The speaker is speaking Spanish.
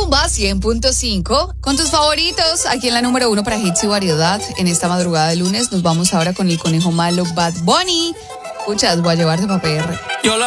Rumba 100.5 con tus favoritos. Aquí en la número 1 para hits y variedad. En esta madrugada de lunes nos vamos ahora con el conejo malo Bad Bunny. Escuchas, voy a llevarte pa' PR.